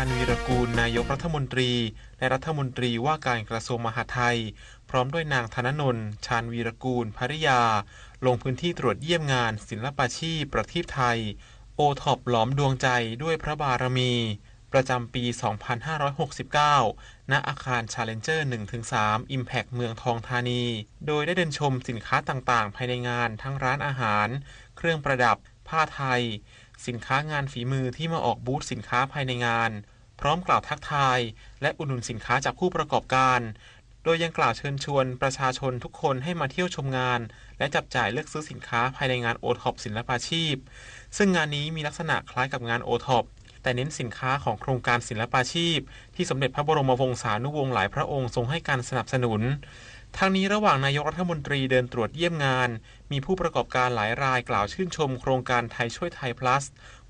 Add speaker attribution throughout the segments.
Speaker 1: ญวีรกูลนายกรัฐมนตรีและรัฐมนตรีว่าการกระทรวงมหาดไทยพร้อมด้วยนางธนนนท์ชาญวีรกูลภริยาลงพื้นที่ตรวจเยี่ยมงานศิลปาชีพประทีปไทยโอท็อปหลอมดวงใจด้วยพระบารมีประจำปี 2569 ณ อาคาร Challenger 1-3 Impact เมืองทองธานี โดยได้เดินชมสินค้าต่างๆ ภายในงานทั้งร้านอาหารเครื่องประดับผ้าไทยสินค้างานฝีมือที่มาออกบูธสินค้าภายในงานพร้อมกล่าวทักทายและอุดหนุนสินค้าจากผู้ประกอบการโดยยังกล่าวเชิญชวนประชาชนทุกคนให้มาเที่ยวชมงานและจับจ่ายเลือกซื้อสินค้าภายในงานโอท็อปศิลปาชีพซึ่งงานนี้มีลักษณะคล้ายกับงานโอท็อปแต่เน้นสินค้าของโครงการศิลปาชีพที่สมเด็จพระบรมวงศานุวงศ์หลายพระองค์ทรงให้การสนับสนุนทั้งนี้ระหว่างนายกรัฐมนตรีเดินตรวจเยี่ยมงานมีผู้ประกอบการหลายรายกล่าวชื่นชมโครงการไทยช่วยไทย plus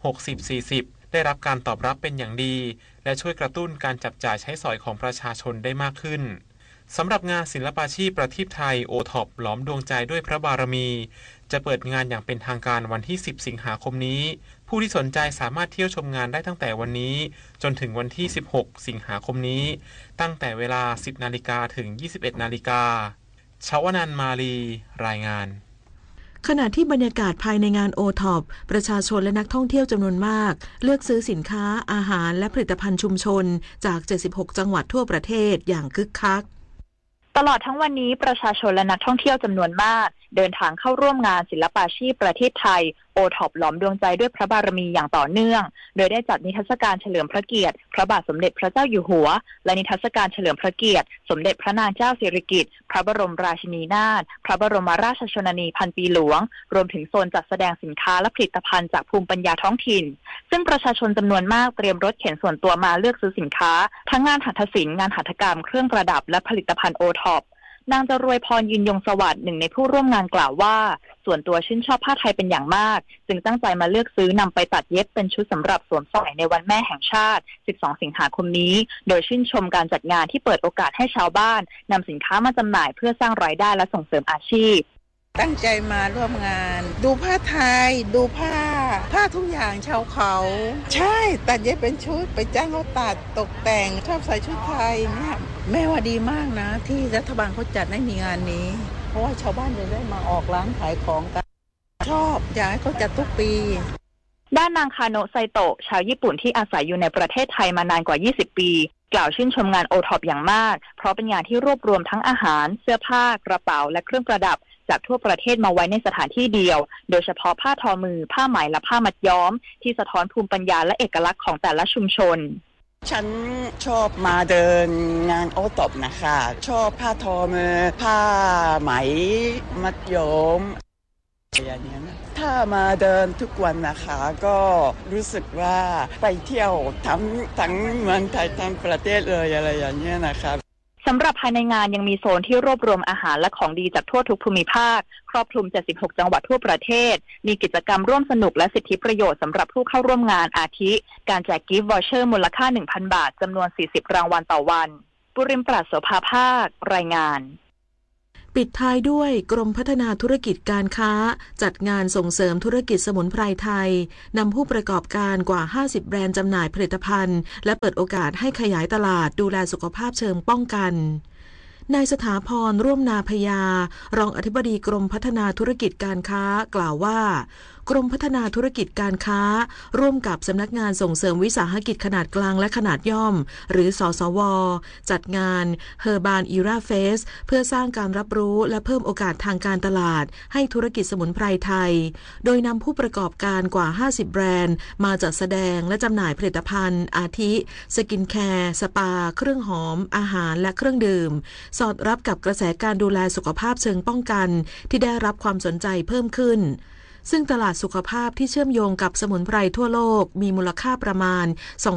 Speaker 1: 60-40 ได้รับการตอบรับเป็นอย่างดีและช่วยกระตุ้นการจับจ่ายใช้สอยของประชาชนได้มากขึ้นสำหรับงานศิลปาชีพประทีปไทยโอท็อปหลอมดวงใจด้วยพระบารมีจะเปิดงานอย่างเป็นทางการวันที่ 10 สิงหาคมนี้ผู้ที่สนใจสามารถเที่ยวชมงานได้ตั้งแต่วันนี้จนถึงวันที่ 16 สิงหาคมนี้ตั้งแต่เวลา 10 นาฬิกาถึง 21 นาฬิกาชวนันท์มาลีรายงาน
Speaker 2: ขณะที่บรรยากาศภายในงานโอท็อปประชาชนและนักท่องเที่ยวจำนวนมากเลือกซื้อสินค้าอาหารและผลิตภัณฑ์ชุมชนจาก 76 จังหวัดทั่วประเทศอย่างคึกคัก
Speaker 3: ตลอดทั้งวันนี้ประชาชนและนักท่องเที่ยวจำนวนมากเดินทางเข้าร่วมงานศิลปาชีพประเทศไทยโอท็อปหลอมดวงใจด้วยพระบารมีอย่างต่อเนื่องโดยได้จัดนิทรรศการเฉลิมพระเกียรติพระบาทสมเด็จพระเจ้าอยู่หัวและนิทรรศการเฉลิมพระเกียรติสมเด็จพระนางเจ้าสิริกิติ์พระบรมราชินีนาถพระบรมราชชนนีพันปีหลวงรวมถึงโซนจัดแสดงสินค้าและผลิตภัณฑ์จากภูมิปัญญาท้องถิ่นซึ่งประชาชนจำนวนมากเตรียมรถเข็นส่วนตัวมาเลือกซื้อสินค้าทั้งงานหัตถศิลป์งานหัตถกรรมเครื่องประดับและผลิตภัณฑ์โอท็อปนางจรวยพรยืนยงสวัสดิ์หนึ่งในผู้ร่วมงานกล่าวว่าส่วนตัวชื่นชอบผ้าไทยเป็นอย่างมากจึงตั้งใจมาเลือกซื้อนำไปตัดเย็บเป็นชุดสำหรับสวมใส่ในวันแม่แห่งชาติ 12 สิงหาคมนี้โดยชื่นชมการจัดงานที่เปิดโอกาสให้ชาวบ้านนำสินค้ามาจำหน่ายเพื่อสร้างรายได้และส่งเสริมอาชีพ
Speaker 4: ตั้งใจมาร่วมงานดูผ้าไทยดูผ้าทุกอย่างชาวเขาใช่ตัดเย็บเป็นชุดไปจ้างเขาตัดตกแต่งชอบใส่ชุดไทยเนี่ยแม่ว่าดีมากนะที่รัฐบาลเขาจัดให้มีงานนี้เพราะว่าชาวบ้านจะได้มาออกร้านขายของกันชอบอยากให้เขาจัดทุกปี
Speaker 3: ด้านนางคาโนะไซโตะชาวญี่ปุ่นที่อาศัยอยู่ในประเทศไทยมานานกว่า20ปีกล่าวชื่นชมงานโอท็อปอย่างมากเพราะเป็นงานที่รวบรวมทั้งอาหารเสื้อผ้ากระเป๋าและเครื่องประดับจากทั่วประเทศมาไว้ในสถานที่เดียวโดยเฉพาะผ้าทอมือผ้าไหมและผ้ามัดย้อมที่สะท้อนภูมิปัญญาและเอกลักษณ์ของแต่ละชุมชน
Speaker 4: ฉันชอบมาเดินงานโอท็อปนะคะชอบผ้าทอมือผ้าไหมมัดย้อมอย่างนี้นะถ้ามาเดินทุกวันนะคะก็รู้สึกว่าไปเที่ยวทั้งเมืองไทยทั้งประเทศเลยอะไรอย่างนี้นะคะ
Speaker 3: สำหรับภายในงานยังมีโซนที่รวบรวมอาหารและของดีจากทั่วทุกภูมิภาคครอบคลุม76จังหวัดทั่วประเทศมีกิจกรรมร่วมสนุกและสิทธิประโยชน์สำหรับผู้เข้าร่วมงานอาทิการแจกกิฟต์วอเชอร์มูลค่า 1,000 บาทจำนวน40รางวัลต่อวันปุริมปราศโสภาภาครายงาน
Speaker 2: ปิดท้ายด้วยกรมพัฒนาธุรกิจการค้าจัดงานส่งเสริมธุรกิจสมุนไพรไทยนำผู้ประกอบการกว่า50แบรนด์จำหน่ายผลิตภัณฑ์และเปิดโอกาสให้ขยายตลาดดูแลสุขภาพเชิงป้องกันนายสถาพรร่วมนาพยารองอธิบดีกรมพัฒนาธุรกิจการค้ากล่าวว่ากรมพัฒนาธุรกิจการค้าร่วมกับสำนักงานส่งเสริมวิสาหกิจขนาดกลางและขนาดย่อมหรือสสวจัดงาน Herbal Era Fest เพื่อสร้างการรับรู้และเพิ่มโอกาสทางการตลาดให้ธุรกิจสมุนไพรไทยโดยนำผู้ประกอบการกว่า50แบรนด์มาจัดแสดงและจำหน่ายผลิตภัณฑ์อาทิสกินแคร์สปาเครื่องหอมอาหารและเครื่องดื่มสอดรับกับกระแสการดูแลสุขภาพเชิงป้องกันที่ได้รับความสนใจเพิ่มขึ้นซึ่งตลาดสุขภาพที่เชื่อมโยงกับสมุนไพรทั่วโลกมีมูลค่าประมาณ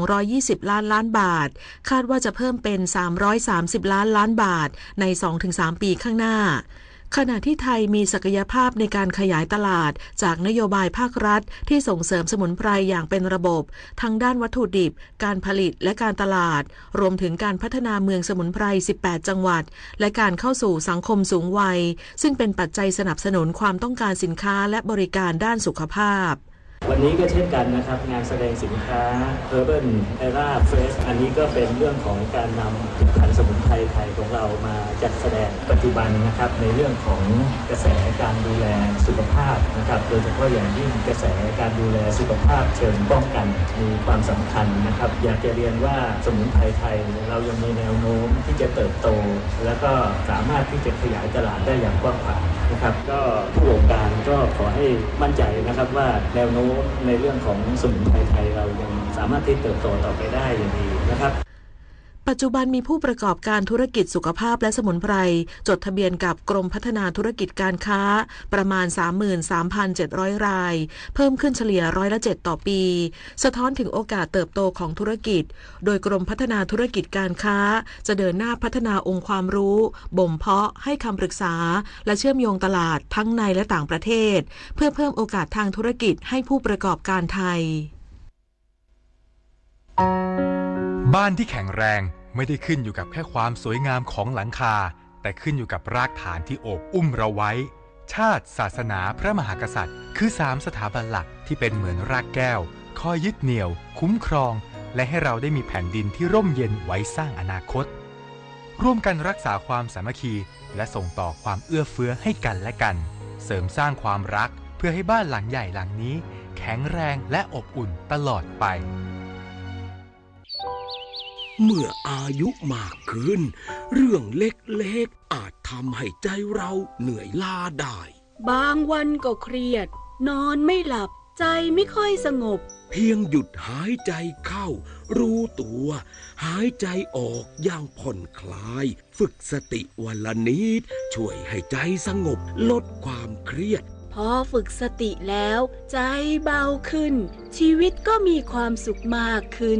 Speaker 2: 220ล้านบาทคาดว่าจะเพิ่มเป็น330ล้านบาทใน 2-3 ปีข้างหน้าขณะที่ไทยมีศักยภาพในการขยายตลาดจากนโยบายภาครัฐที่ส่งเสริมสมุนไพรอย่างเป็นระบบทั้งด้านวัตถุดิบการผลิตและการตลาดรวมถึงการพัฒนาเมืองสมุนไพร18จังหวัดและการเข้าสู่สังคมสูงวัยซึ่งเป็นปัจจัยสนับสนุนความต้องการสินค้าและบริการด้านสุขภาพ
Speaker 5: วันนี้ก็เช่นกันนะครับงานแสดงสินค้า Urban Era Fest อันนี้ก็เป็นเรื่องของการนำผลิตภัณฑ์สมุนไพรไทยของเรามาจัดแสดงปัจจุบันนะครับในเรื่องของกระแสการดูแลสุขภาพนะครับโดยเฉพาะอย่างยิ่งกระแสการดูแลสุขภาพเชิงป้องกันมีความสำคัญนะครับอยากจะเรียนว่าสมุนไพรไทยเรายังมีแนวโน้มที่จะเติบโตและก็สามารถที่จะขยายตลาดได้อย่างกว้างขวางนะครับก็ผู้ประกอบการก็ขอให้มั่นใจนะครับว่าแนวโน้มในเรื่องของสมุนไพรไทยเรายังสามารถที่เติบโตต่อไปได้อย่างดีนะครับ
Speaker 2: ปัจจุบันมีผู้ประกอบการธุรกิจสุขภาพและสมุนไพรจดทะเบียนกับกรมพัฒนาธุรกิจการค้าประมาณ 33,700 รายเพิ่มขึ้นเฉลี่ย7%ต่อปีสะท้อนถึงโอกาสเติบโตของธุรกิจโดยกรมพัฒนาธุรกิจการค้าจะเดินหน้าพัฒนาองค์ความรู้บ่มเพาะให้คำปรึกษาและเชื่อมโยงตลาดทั้งในและต่างประเทศเพื่อเพิ่มโอกาสทางธุรกิจให้ผู้ประกอบการไทย
Speaker 6: บ้านที่แข็งแรงไม่ได้ขึ้นอยู่กับแค่ความสวยงามของหลังคาแต่ขึ้นอยู่กับรากฐานที่โอบอุ้มเราไว้ชาติศาสนาพระมหากษัตริย์คือ3สถาบันหลักที่เป็นเหมือนรากแก้วคอยยึดเหนี่ยวคุ้มครองและให้เราได้มีแผ่นดินที่ร่มเย็นไว้สร้างอนาคตร่วมกันรักษาความสามัคคีและส่งต่อความเอื้อเฟื้อให้กันและกันเสริมสร้างความรักเพื่อให้บ้านหลังใหญ่หลังนี้แข็งแรงและอบอุ่นตลอดไป
Speaker 7: เมื่ออายุมากขึ้นเรื่องเล็กๆอาจทำให้ใจเราเหนื่อยล้าได้
Speaker 8: บางวันก็เครียดนอนไม่หลับใจไม่ค่อยสงบ
Speaker 7: เพียงหยุดหายใจเข้ารู้ตัวหายใจออกอย่างผ่อนคลายฝึกสติวันละนิดช่วยให้ใจสงบลดความเครียด
Speaker 8: พอฝึกสติแล้วใจเบาขึ้นชีวิตก็มีความสุขมากขึ้น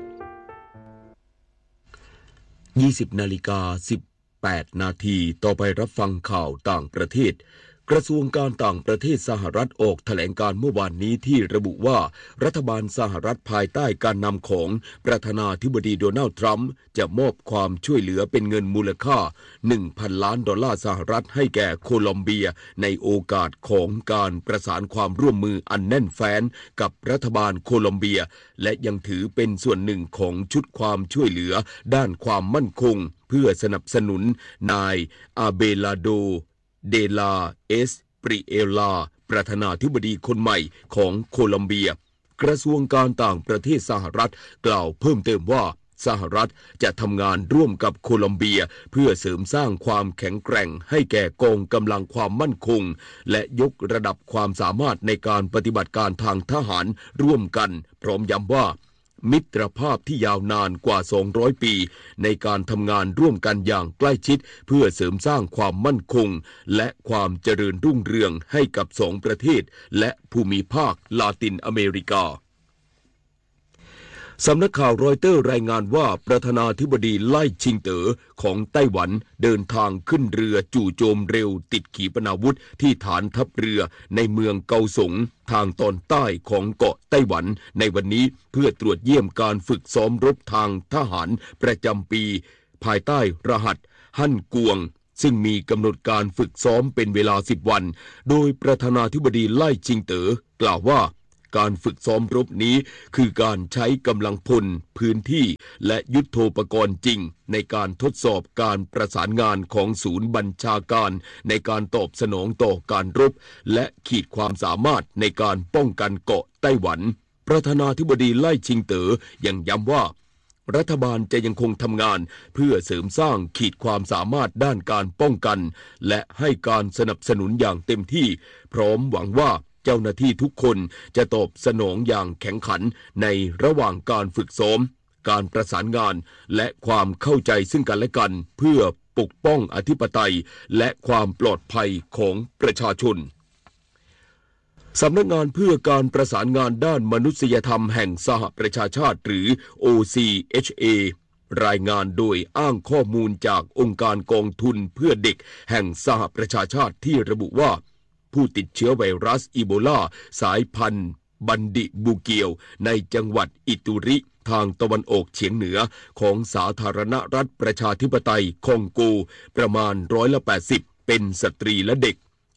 Speaker 7: 20:18 นาทีต่อไปรับฟังข่าวต่างประเทศกระทรวงการต่างประเทศสหรัฐออกแถลงการเมื่อวานนี้ที่ระบุว่ารัฐบาลสหรัฐภายใต้การนำของประธานาธิบดีโดนัลด์ทรัมป์จะมอบความช่วยเหลือเป็นเงินมูลค่า $1,000 ล้านสหรัฐให้แก่โคลอมเบียในโอกาสของการประสานความร่วมมืออันแน่นแฟ้นกับรัฐบาลโคลอมเบียและยังถือเป็นส่วนหนึ่งของชุดความช่วยเหลือด้านความมั่นคงเพื่อสนับสนุนนายอาเบลาโดเดลาเอสปริเอลาประธานาธิบดีคนใหม่ของโคลอมเบียกระทรวงการต่างประเทศสหรัฐกล่าวเพิ่มเติมว่าสหรัฐจะทำงานร่วมกับโคลอมเบียเพื่อเสริมสร้างความแข็งแกร่งให้แก่กองกำลังความมั่นคงและยกระดับความสามารถในการปฏิบัติการทางทหารร่วมกันพร้อมย้ำว่ามิตรภาพที่ยาวนานกว่า200ปีในการทำงานร่วมกันอย่างใกล้ชิดเพื่อเสริมสร้างความมั่นคงและความเจริญรุ่งเรืองให้กับ2ประเทศและภูมิภาคลาตินอเมริกาสำนักข่าวรอยเตอร์รายงานว่าประธานาธิบดีไล่ชิงเต๋อของไต้หวันเดินทางขึ้นเรือจู่โจมเร็วติดขีปนาวุธที่ฐานทัพเรือในเมืองเกาสงทางตอนใต้ของเกาะไต้หวันในวันนี้เพื่อตรวจเยี่ยมการฝึกซ้อมรบทางทหารประจำปีภายใต้รหัสฮั่นกวงซึ่งมีกำหนดการฝึกซ้อมเป็นเวลา10 วันโดยประธานาธิบดีไล่ชิงเต๋อกล่าวว่าการฝึกซ้อมรบนี้คือการใช้กำลังพลพื้นที่และยุทโธปกรณ์จริงในการทดสอบการประสานงานของศูนย์บัญชาการในการตอบสนองต่อการรบและขีดความสามารถในการป้องกันเกาะไต้หวันประธานาธิบดีไล่ชิงเต๋อยังย้ำว่ารัฐบาลจะยังคงทำงานเพื่อเสริมสร้างขีดความสามารถด้านการป้องกันและให้การสนับสนุนอย่างเต็มที่พร้อมหวังว่าเจ้าหน้าที่ทุกคนจะตอบสนองอย่างแข็งขันในระหว่างการฝึกซ้อมการประสานงานและความเข้าใจซึ่งกันและกันเพื่อปกป้องอธิปไตยและความปลอดภัยของประชาชนสำนักงานเพื่อการประสานงานด้านมนุษยธรรมแห่งสหประชาชาติหรือ OCHA รายงานโดยอ้างข้อมูลจากองค์การกองทุนเพื่อเด็กแห่งสหประชาชาติที่ระบุว่าผู้ติดเชื้อไวรัสอีโบลาสายพันธุ์บันดิบูเกียวในจังหวัดอิตุริทางตะวันออกเฉียงเหนือของสาธารณรัฐประชาธิปไตยคองโกประมาณ180เป็นสตรีและเด็ก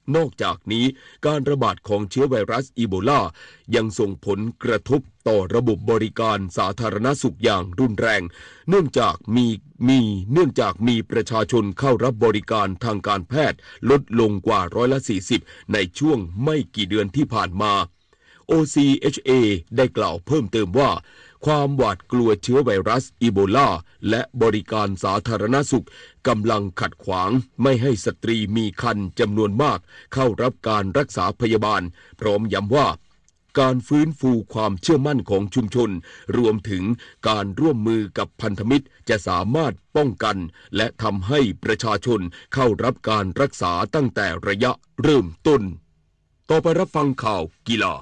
Speaker 7: นอกจากนี้การระบาดของเชื้อไวรัสอีโบลายังส่งผลกระทบต่อระบบบริการสาธารณสุขอย่างรุนแรงเนื่องจากมีประชาชนเข้ารับบริการทางการแพทย์ลดลงกว่า40%ในช่วงไม่กี่เดือนที่ผ่านมา OCHA ได้กล่าวเพิ่มเติมว่าความหวาดกลัวเชื้อไวรัสอีโบลาและบริการสาธารณสุขกำลังขัดขวางไม่ให้สตรีมีครรภ์จำนวนมากเข้ารับการรักษาพยาบาลพร้อมย้ำว่าการฟื้นฟูความเชื่อมั่นของชุมชนรวมถึงการร่วมมือกับพันธมิตรจะสามารถป้องกันและทำให้ประชาชนเข้ารับการรักษาตั้งแต่ระยะเริ่มต้นต่อไปรับฟังข่าวกีฬา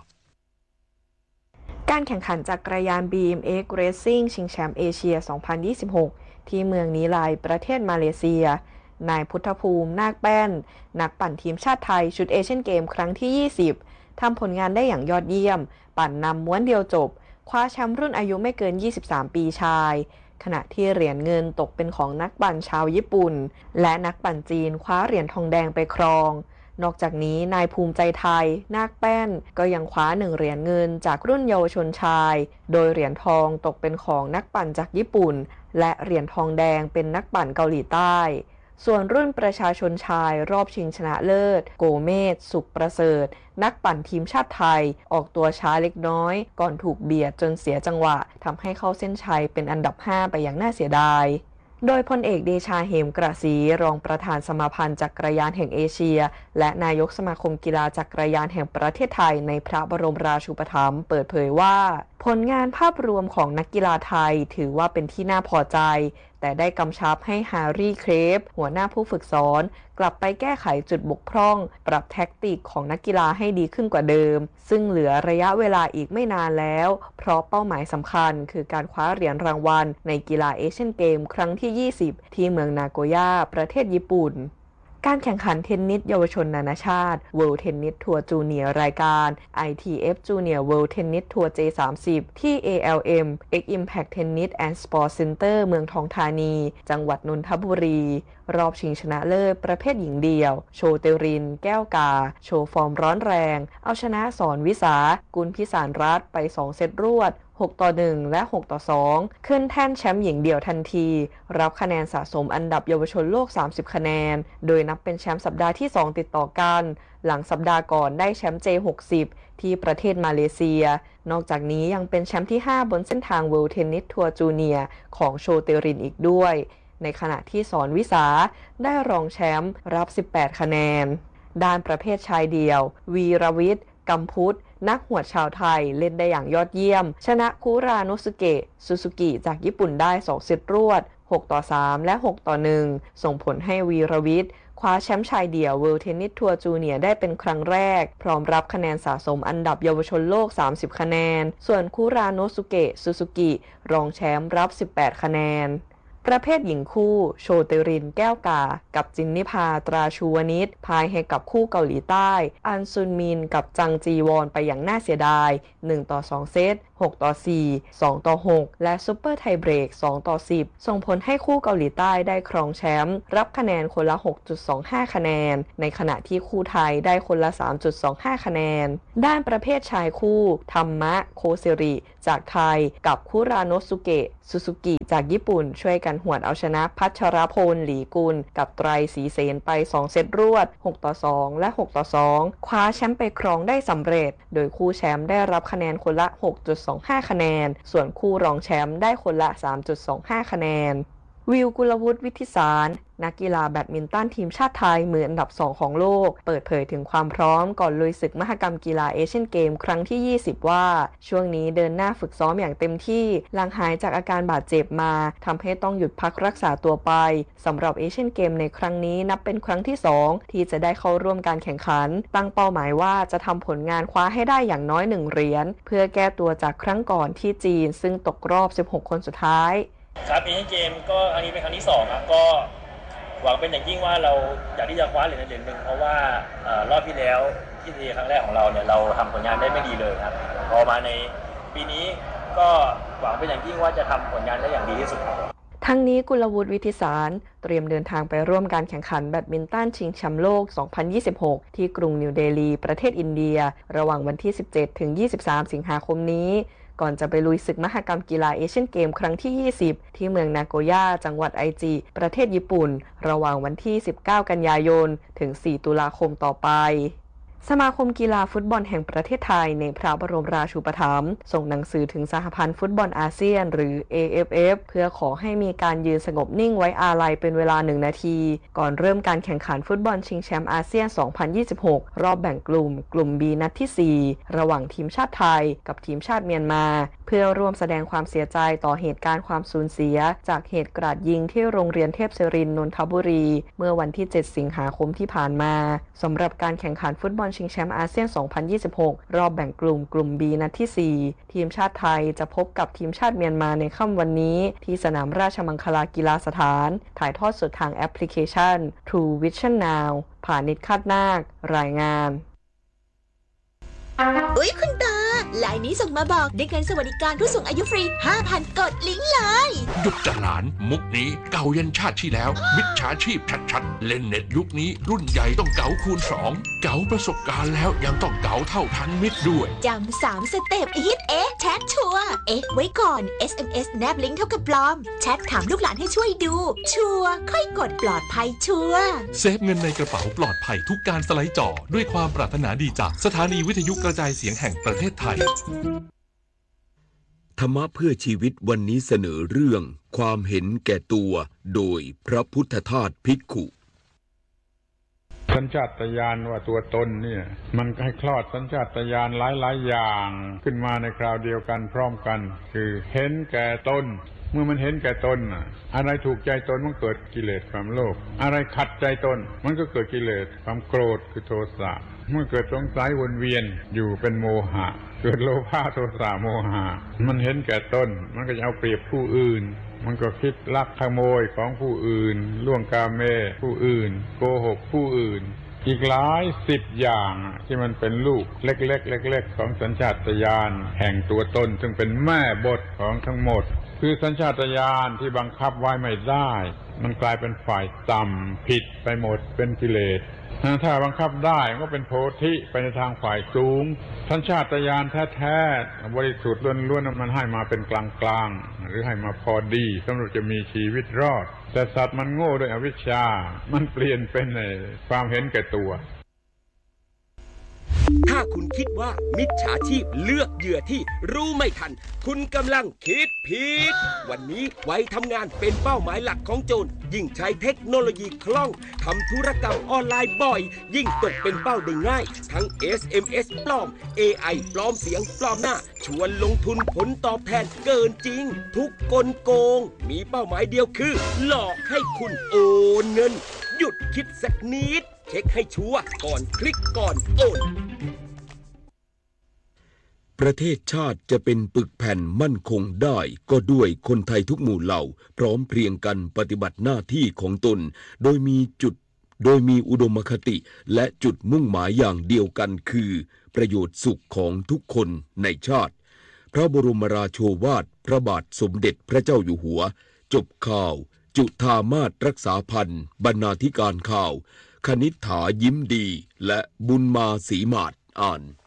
Speaker 9: การแข่งขันจักรยาน BMX Racing ชิงแชมป์เอเชีย 2026 ที่เมืองนีไลประเทศมาเลเซียนายพุทธภูมินาคแป้นนักปั่นทีมชาติไทยชุดเอเชียนเกมครั้งที่ 20 ทำผลงานได้อย่างยอดเยี่ยมปั่นนำม้วนเดียวจบคว้าแชมป์รุ่นอายุไม่เกิน 23 ปีชายขณะที่เหรียญเงินตกเป็นของนักปั่นชาวญี่ปุ่นและนักปั่นจีนคว้าเหรียญทองแดงไปครองนอกจากนี้นายภูมิใจไทยนาคแป้นก็ยังคว้า1เหรียญเงินจากรุ่นเยาวชนชายโดยเหรียญทองตกเป็นของนักปั่นจากญี่ปุ่นและเหรียญทองแดงเป็นนักปั่นเกาหลีใต้ส่วนรุ่นประชาชนชายรอบชิงชนะเลิศโกเมศสุขประเสริฐนักปั่นทีมชาติไทยออกตัวช้าเล็กน้อยก่อนถูกเบียดจนเสียจังหวะทำให้เข้าเส้นชัยเป็นอันดับ 5 ไปอย่างน่าเสียดายโดยพลเอกเดชาเหมกระศรีรองประธานสมาพันธ์จักรยานแห่งเอเชียและนายกสมาคมกีฬาจักรยานแห่งประเทศไทยในพระบรมราชูปถัมภ์เปิดเผยว่าผลงานภาพรวมของนักกีฬาไทยถือว่าเป็นที่น่าพอใจแต่ได้กำชับให้แฮร์รี่เครฟหัวหน้าผู้ฝึกสอนกลับไปแก้ไขจุดบกพร่องปรับแท็กติกของนักกีฬาให้ดีขึ้นกว่าเดิมซึ่งเหลือระยะเวลาอีกไม่นานแล้วเพราะเป้าหมายสำคัญคือการคว้าเหรียญรางวัลในกีฬาเอเชียนเกมครั้งที่ 20 ที่เมืองนาโกย่าประเทศญี่ปุ่นการแข่งขันเทนนิสเยาวชนนานาชาติ World Tennis Tour Junior รายการ ITF Junior World Tennis Tour J30 ที่ ALM X Impact Tennis and Sports Center เมืองทองธานีจังหวัดนนทบุรีรอบชิงชนะเลิศประเภทหญิงเดี่ยวโชเตรินแก้วกาโชว์ฟอร์มร้อนแรงเอาชนะสอนวิสากุลพิสารรัตน์ไป2เซตรวด6-1 และ 6-2 ขึ้นแท่นแชมป์หญิงเดี่ยวทันทีรับคะแนนสะสมอันดับเยาวชนโลก30คะแนนโดยนับเป็นแชมป์สัปดาห์ที่2ติดต่อกันหลังสัปดาห์ก่อนได้แชมป์ J60 ที่ประเทศมาเลเซียนอกจากนี้ยังเป็นแชมป์ที่5บนเส้นทาง World Tennis Tour Junior ของโชเตรินอีกด้วยในขณะที่สอนวิสาได้รองแชมป์รับ18คะแนนด้านประเภทชายเดี่ยววีรวิทย์กัมพุทธนักหวดชาวไทยเล่นได้อย่างยอดเยี่ยมชนะคุราโนสุเกะซูซูกิจากญี่ปุ่นได้2เซตรวด6-3 และ 6-1 ส่งผลให้วีรวิทย์คว้าแชมป์ชายเดี่ยว World Tennis Tour Junior ได้เป็นครั้งแรกพร้อมรับคะแนนสะสมอันดับเยาวชนโลก30คะแนนส่วนคุราโนสุเกะซูซูกิรองแชมป์รับ18คะแนนประเภทหญิงคู่โชเตรินแก้วกากับจินนิพาตราชูวนิชพ่ายให้กับคู่เกาหลีใต้อันซุนมินกับจังจีวอนไปอย่างน่าเสียดาย1-2 เซต6-4 2-6 และซุปเปอร์ไทเบรก2-10ส่งผลให้คู่เกาหลีใต้ได้ครองแชมป์รับคะแนนคนละ 6.25 คะแนนในขณะที่คู่ไทยได้คนละ 3.25 คะแนนด้านประเภทชายคู่ธรรมะโคเซริจากไทยกับคุราโนสุเกะซูซูกิจากญี่ปุ่นช่วยกันหวดเอาชนะพัชรพลหลีกุลกับไตรศรีเสนไป2เซตรวด6-2 และ 6-2 คว้าแชมป์ไปครองได้สำเร็จโดยคู่แชมป์ได้รับคะแนนคนละ 6.25 คะแนนส่วนคู่รองแชมป์ได้คนละ 3.25 คะแนนวิวกุลวุฒิวิทิสารนักกีฬาแบดมินตันทีมชาติไทยมืออันดับ2ของโลกเปิดเผยถึงความพร้อมก่อนลุยศึกมหกรรมกีฬาเอเชียนเกมครั้งที่ 20ว่าช่วงนี้เดินหน้าฝึกซ้อมอย่างเต็มที่หลังหายจากอาการบาดเจ็บมาทำให้ต้องหยุดพักรักษาตัวไปสำหรับเอเชียนเกมในครั้งนี้นับเป็นครั้งที่2ที่จะได้เข้าร่วมการแข่งขันตั้งเป้าหมายว่าจะทำผลงานคว้าให้ได้อย่างน้อย1เหรียญเพื่อแก้ตัวจากครั้งก่อนที่จีนซึ่งตกรอบ16คนสุดท้าย
Speaker 5: ครับเอเชียนเกมก็อันนี้เป็นครั้งที่2ครับก็หวังเป็นอย่างยิ่งว่าเราอยากที่จะคว้าเหรียญหนึ่งเพราะว่ารอบที่แล้วที่ครั้งแรกของเราเนี่ยเราทำผลงานได้ไม่ดีเลยครับพอมาในปีนี้ก็หวังเป็นอย่างยิ่งว่าจะทำผลงานได้อย่างดีที่สุดครับ
Speaker 9: ทั้งนี้กุลวุฒิ วิทิสารเตรียมเดินทางไปร่วมการแข่งขันแบดมินตันชิงแชมป์โลก 2026 ที่กรุงนิวเดลีประเทศอินเดียระหว่างวันที่ 17 ถึง 23 สิงหาคมนี้ก่อนจะไปลุยศึกมหกรรมกีฬาเอเชียนเกมครั้งที่ 20 ที่เมืองนาโกย่าจังหวัดไอจิประเทศญี่ปุ่นระหว่างวันที่ 19 กันยายน ถึง 4 ตุลาคมต่อไปสมาคมกีฬาฟุตบอลแห่งประเทศไทยในพระบรมราชูปถัมภ์ส่งหนังสือถึงสหพันธ์ฟุตบอลอาเซียนหรือ AFF เพื่อขอให้มีการยืนสงบนิ่งไว้อาลัยเป็นเวลา1 นาทีก่อนเริ่มการแข่งขันฟุตบอลชิงแชมป์อาเซียน 2026 รอบแบ่งกลุ่ม B นัดที่ 4 ระหว่างทีมชาติไทยกับทีมชาติเมียนมาเพื่อร่วมแสดงความเสียใจต่อเหตุการณ์ความสูญเสียจากเหตุกราดยิงที่โรงเรียนเทพศิรินทร์นนทบุรีเมื่อวันที่ 7 สิงหาคมที่ผ่านมาสำหรับการแข่งขันฟุตบอลชิงแชมป์อาเซียน 2026 รอบแบ่งกลุ่ม B นัดที่ 4 ทีมชาติไทยจะพบกับทีมชาติเมียนมาในค่ำวันนี้ที่สนามราชมังคลากีฬาสถานถ่ายทอดสดทางแอปพลิเคชัน True Vision Now ผ่านนิดคาดนาครายงาน
Speaker 10: อุ๊ยคุณตาไลน์นี้ส่งมาบอกได้เงินสวัสดิการผู้สูงอายุฟรี 5,000 กดลิงก์เลย
Speaker 11: หยุดจะหลานมุกนี้เก่ายันชาติที่แล้วมิจฉาชีพชัดๆเล่นเน็ตยุคนี้รุ่นใหญ่ต้องเก๋าคูณ 2เก๋าประสบการณ์แล้วยังต้องเก๋าเท่าทันมิตรด้วย
Speaker 10: จำ3 สเต็ปฮิตแชทชัวร์ไว้ก่อน SMS แนบลิงก์เท่ากับปลอมแชทถามลูกหลานให้ช่วยดูชัวร์ค่อยกดปลอดภัยชัวร์
Speaker 11: เซฟเงินในกระเป๋าปลอดภัยทุกการสไลด์จอด้วยความปรารถนาดีจากสถานีวิทยุกระจายเสียงแห่งประเทศไทย
Speaker 7: ธรรมะเพื่อชีวิตวันนี้เสนอเรื่องความเห็นแก่ตัวโดยพระพุทธทาสภิกขุ
Speaker 12: สัญชาตญาณว่าตัวตนเนี่ยมันให้คลอดสัญชาตญาณหลายอย่างขึ้นมาในคราวเดียวกันพร้อมกันคือเห็นแก่ตนเมื่อมันเห็นแก่ตนอะไรถูกใจตนมันเกิดกิเลสความโลภอะไรขัดใจตนมันก็เกิดกิเลสความโกรธคือโทสะเมื่อเกิดสงสัยวนเวียนอยู่เป็นโมหะเกิดโลภะโทสะโมหะมันเห็นแก่ตนมันก็จะเอาเปรียบผู้อื่นมันก็คิดลักขโมยของผู้อื่นล่วงกาเมผู้อื่นโกหกผู้อื่นอีกหลาย10 อย่างที่มันเป็นลูกเล็กๆของสัญชาตญาณแห่งตัวตนซึ่งเป็นแม่บทของทั้งหมดคือสัญชาตญาณที่บังคับไว้ไม่ได้มันกลายเป็นฝ่ายต่ำผิดไปหมดเป็นกิเลสถ้าบังคับได้ก็เป็นโพธิไปในทางฝ่ายสูงสัญชาตญาณแท้ๆบริสุทธิ์ล้วนๆมันให้มาเป็นกลางๆหรือให้มาพอดีสำหรับจะมีชีวิตรอดแต่สัตว์มันโง่ด้วยอวิชชามันเปลี่ยนเป็นความเห็นแก่ตัว
Speaker 13: ถ้าคุณคิดว่ามิจฉาชีพเลือกเหยื่อที่รู้ไม่ทันคุณกำลังคิดผิดวันนี้วัยทำงานเป็นเป้าหมายหลักของโจรยิ่งใช้เทคโนโลยีคล่องทำธุรกรรมออนไลน์บ่อยยิ่งตกเป็นเป้าได้ง่ายทั้ง SMS ปลอม AI ปลอมเสียงปลอมหน้าชวนลงทุนผลตอบแทนเกินจริงทุกกลโกงมีเป้าหมายเดียวคือหลอกให้คุณโอนเงินหยุดคิดสักนิดเช็คให้ชัวร์ก่อนคลิกก่อนโอน
Speaker 7: ประเทศชาติจะเป็นปึกแผ่นมั่นคงได้ก็ด้วยคนไทยทุกหมู่เหล่าพร้อมเพรียงกันปฏิบัติหน้าที่ของตนโดยมีอุดมคติและจุดมุ่งหมายอย่างเดียวกันคือประโยชน์สุขของทุกคนในชาติพระบรมราโชวาทพระบาทสมเด็จพระเจ้าอยู่หัวจบข่าวจุฑามาสรักษาพันธ์บรรณาธิการข่าวคณิษฐายิ้มดีและบุญมาศรีมาศอ่าน